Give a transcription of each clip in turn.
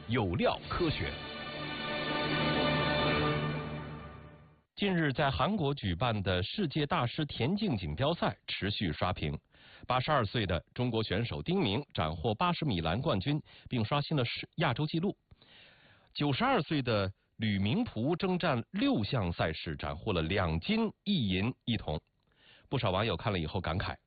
有料科学。近日，在韩国举办的世界大师田径锦标赛持续刷屏。82岁的中国选手丁明斩获80米栏冠军，并刷新了亚洲纪录。92岁的吕明璞征战6项赛事，斩获了2金1银1铜。不少网友看了以后感慨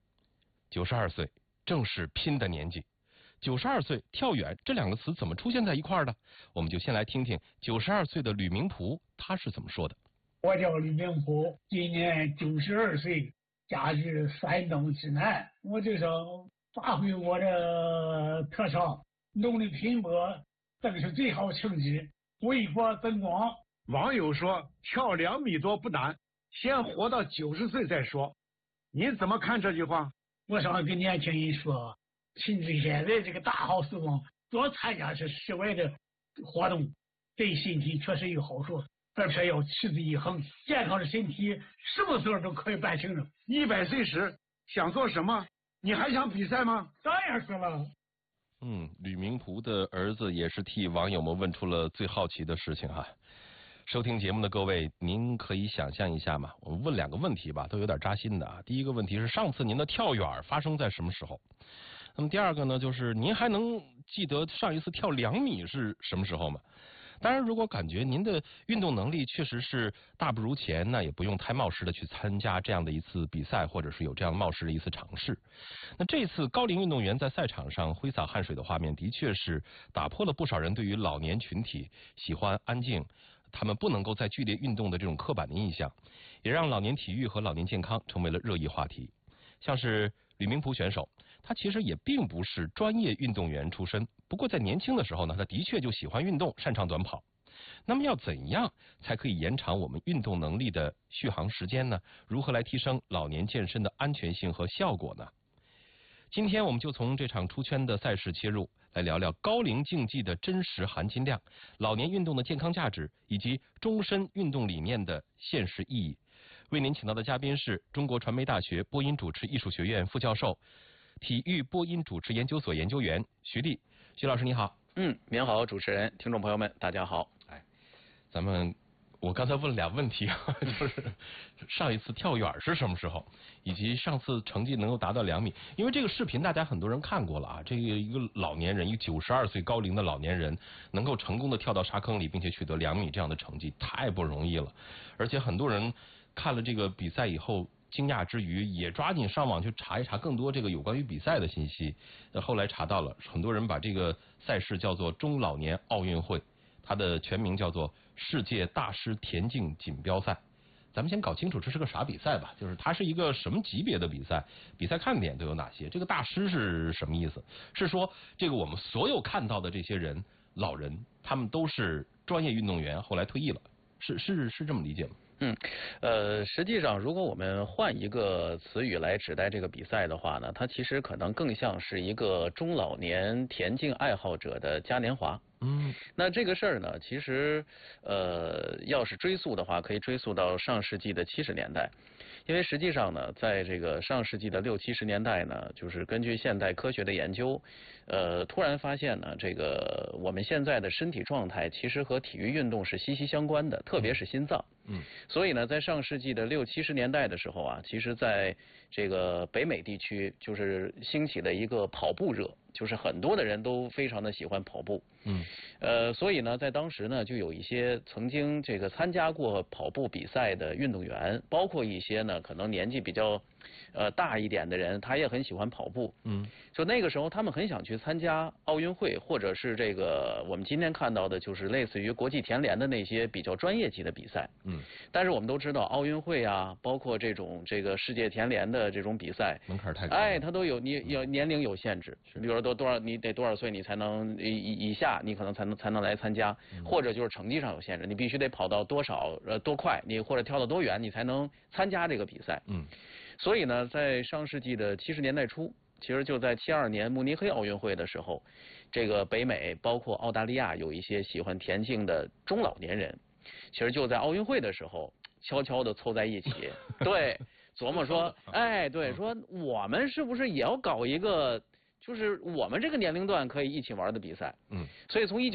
：92岁正是拼的年纪。92岁跳远这2个词怎么出现在一块儿的？我们就先来听听92岁的吕明璞他是怎么说的。 我叫吕明璞，今年92岁，家居山东济南。我就想发挥我的特长，努力拼搏，争取最好成绩，为国争光。 网友说跳2米多不难，先活到90岁再说。你怎么看这句话？ 我想跟年轻人说，趁着现在这个大好时光，多参加些室外的活动，对身体确实有好处。而且要持之以恒，健康的身体什么时候都可以办成的。 100岁时想做什么？你还想比赛吗？ 当然是了。 吕明璞的儿子也是替网友们问出了最好奇的事情哈。收听节目的各位，您可以想象一下嘛？我们问2个问题吧，都有点扎心的啊。第一个问题是上次您的跳远发生在什么时候？那么第2个呢，就是您还能记得上一次跳2米是什么时候吗？当然，如果感觉您的运动能力确实是大不如前，那也不用太冒失的去参加这样的一次比赛，或者是有这样冒失的一次尝试。那这次高龄运动员在赛场上挥洒汗水的画面，的确是打破了不少人对于老年群体喜欢安静，他们不能够在剧烈运动的这种刻板的印象，也让老年体育和老年健康成为了热议话题。像是吕明璞选手，他其实也并不是专业运动员出身，不过在年轻的时候呢，他的确就喜欢运动，擅长短跑。那么要怎样才可以延长我们运动能力的续航时间呢？如何来提升老年健身的安全性和效果呢？今天我们就从这场出圈的赛事切入，来聊聊高龄竞技的真实含金量、老年运动的健康价值以及终身运动理念的现实意义。为您请到的嘉宾是中国传媒大学播音主持艺术学院副教授、体育播音主持研究所研究员徐丽。徐老师你好。 您好，主持人，听众朋友们，大家好。 我刚才问了2问题啊，就是上一次跳远是什么时候，以及上次成绩能够达到2米。因为这个视频大家很多人看过了啊，这个一个老年人，一个92岁高龄的老年人，能够成功的跳到沙坑里，并且取得2米这样的成绩，太不容易了。而且很多人看了这个比赛以后，惊讶之余也抓紧上网去查一查更多这个有关于比赛的信息。后来查到了，很多人把这个赛事叫做中老年奥运会，它的全名叫做世界大师田径锦标赛。咱们先搞清楚这是个啥比赛吧，就是它是一个什么级别的比赛，比赛看点都有哪些？这个大师是什么意思？是说这个我们所有看到的这些人，老人，他们都是专业运动员，后来退役了，是这么理解吗？ 实际上，如果我们换一个词语来指代这个比赛的话呢，它其实可能更像是一个中老年田径爱好者的嘉年华。那这个事儿呢，其实要是追溯的话，可以追溯到上世纪的70年代，因为实际上呢，在这个上世纪的60、70年代呢，就是根据现代科学的研究，突然发现呢，这个我们现在的身体状态其实和体育运动是息息相关的，特别是心脏。所以呢，在上世纪的60、70年代的时候啊，其实在这个北美地区就是兴起了一个跑步热，就是很多的人都非常的喜欢跑步。所以呢，在当时呢，就有一些曾经这个参加过跑步比赛的运动员，包括一些呢可能年纪比较大一点的人，他也很喜欢跑步。就那个时候他们很想去参加奥运会，或者是这个我们今天看到的就是类似于国际田联的那些比较专业级的比赛。但是我们都知道奥运会啊，包括这个世界田联的这种比赛， 门槛太高。 它都有年龄有限制，比如说你得多少岁你才能以下你可能才能来参加，或者就是成绩上有限制，你必须得跑到多少多快，你或者跳到多远你才能参加这个比赛。所以呢，在上世纪的70年代初，其实就在72年慕尼黑奥运会的时候，这个北美包括澳大利亚有一些喜欢田径的中老年人，其实就在奥运会的时候悄悄的凑在一起，对，琢磨说，对，说我们是不是也要搞一个，就是我们这个年龄段可以一起玩的比赛。所以从